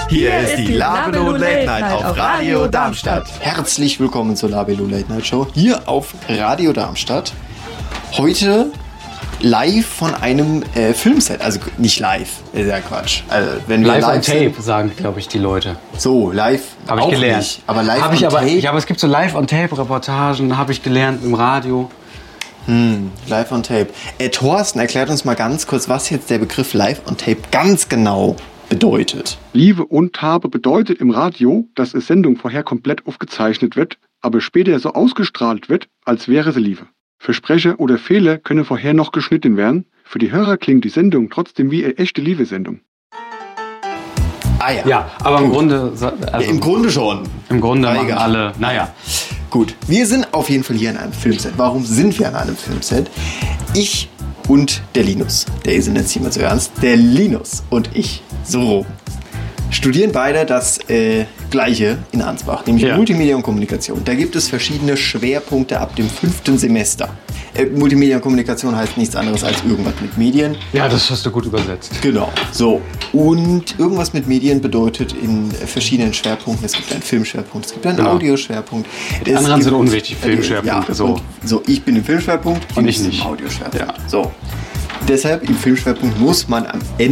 Hier ist die Labelo Late Night auf Radio Darmstadt. Herzlich willkommen zur Labelo Late Night Show hier auf Radio Darmstadt. Heute live von einem Filmset, also nicht live, ist ja Quatsch. Also, wenn wir live on Tape, sind, sagen, glaube ich, die Leute. So, live habe ich gelernt. Nicht, aber live on Tape. Ja, aber es gibt so live on Tape Reportagen, habe ich gelernt im Radio. Live on Tape. Thorsten erklärt uns mal ganz kurz, was jetzt der Begriff Live on Tape ganz genau bedeutet. Live und Tape bedeutet im Radio, dass eine Sendung vorher komplett aufgezeichnet wird, aber später so ausgestrahlt wird, als wäre sie live. Versprecher oder Fehler können vorher noch geschnitten werden. Für die Hörer klingt die Sendung trotzdem wie eine echte Live-Sendung. Ah ja. Ja, aber im Grunde... Also, ja, im Grunde schon. Im Grunde machen alle... Naja. Gut, wir sind auf jeden Fall hier an einem Filmset. Warum sind wir an einem Filmset? Ich und der Linus, der ist jetzt nicht mehr so ernst, der Linus und ich, so rum, studieren beide das Gleiche in Ansbach, nämlich Multimedia und Kommunikation. Da gibt es verschiedene Schwerpunkte ab dem 5. Semester. Multimedia und Kommunikation heißt nichts anderes als irgendwas mit Medien. Ja, das hast du gut übersetzt. Genau, so. Und irgendwas mit Medien bedeutet in verschiedenen Schwerpunkten, es gibt einen Filmschwerpunkt, es gibt einen Audioschwerpunkt. Die anderen sind unwichtig, Filmschwerpunkte. Ja, so, ich bin im Filmschwerpunkt und ich nicht. Im Audioschwerpunkt. Ja. So. Deshalb im Filmschwerpunkt muss man am Ende